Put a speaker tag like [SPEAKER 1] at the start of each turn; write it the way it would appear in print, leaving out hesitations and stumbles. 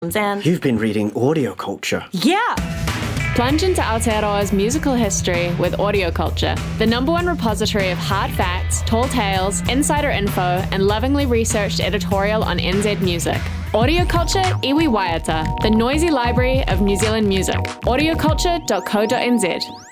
[SPEAKER 1] And
[SPEAKER 2] You've been reading Audio Culture.
[SPEAKER 1] yeah,
[SPEAKER 3] Plunge into Aotearoa's musical history with Audio Culture, the #1 repository of hard facts, tall tales, insider info, and lovingly researched editorial on NZ music. Audio Culture Iwi Waiata, the noisy library of New Zealand music. audioculture.co.nz